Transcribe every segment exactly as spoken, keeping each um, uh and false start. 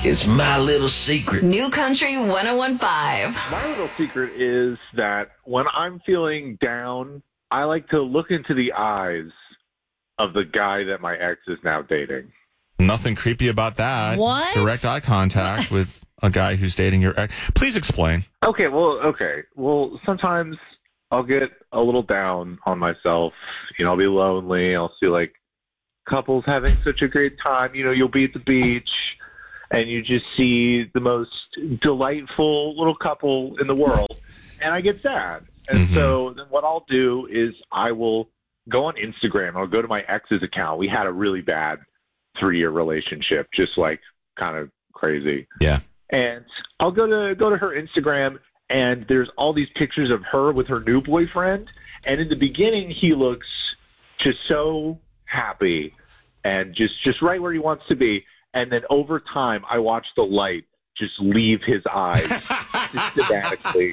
is my little secret. New Country one oh one point five. My little secret is that when I'm feeling down, I like to look into the eyes of the guy that my ex is now dating. Nothing creepy about that. What? Direct eye contact with a guy who's dating your ex. Please explain. Okay, well, okay. Well, sometimes I'll get a little down on myself. You know, I'll be lonely. I'll see, like, couples having such a great time. You know, you'll be at the beach, and you just see the most delightful little couple in the world, and I get sad. And Mm-hmm. so then what I'll do is I will go on Instagram. I'll go to my ex's account. We had a really bad three-year relationship, just, like, kind of crazy. Yeah. And I'll go to go to her Instagram, and there's all these pictures of her with her new boyfriend. And in the beginning, he looks just so happy and just, just right where he wants to be. And then over time, I watch the light just leave his eyes systematically.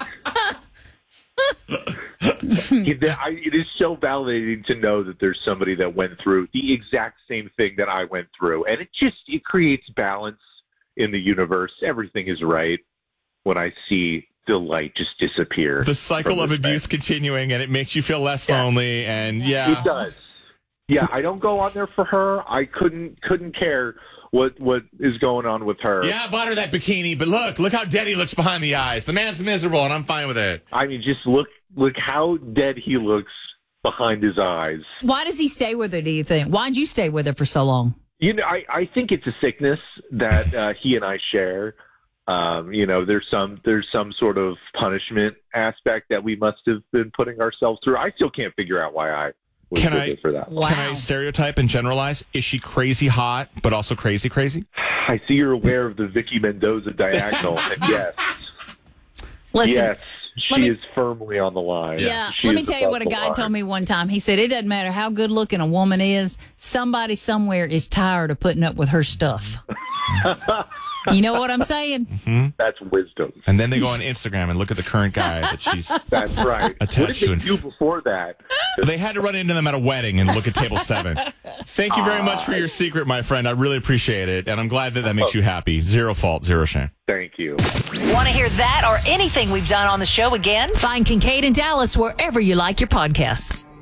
it, I, it is so validating to know that there's somebody that went through the exact same thing that I went through. And it just it creates balance in the universe. Everything is right when I see the light just disappear. The cycle of abuse bed. continuing, and it makes you feel less yeah. lonely. And yeah, it does. Yeah, I don't go on there for her. I couldn't couldn't care what what is going on with her. Yeah, I bought her that bikini, but look, look how dead he looks behind the eyes. The man's miserable, and I'm fine with it. I mean, just look look how dead he looks behind his eyes. Why does he stay with her, do you think? Why'd you stay with her for so long? You know, I, I think it's a sickness that uh, he and I share. Um, you know, there's some there's some sort of punishment aspect that we must have been putting ourselves through. I still can't figure out why I was can with I, it for that. Wow. Can I stereotype and generalize? Is she crazy hot, but also crazy crazy? I see you're aware of the Vicky Mendoza diagonal, and yes, Listen, yes, she me, is firmly on the line. Yeah, she let me is tell you what a guy line. told me one time. He said, it doesn't matter how good looking a woman is, somebody somewhere is tired of putting up with her stuff. You know what I'm saying? Mm-hmm. That's wisdom. And then they go on Instagram and look at the current guy that she's That's right. attached what did to. they do before that? They had to run into them at a wedding and look at table seven. Thank you very much for your secret, my friend. I really appreciate it, and I'm glad that that makes you happy. Zero fault, zero shame. Thank you. Want to hear that or anything we've done on the show again? Find Kincaid and Dallas wherever you like your podcasts.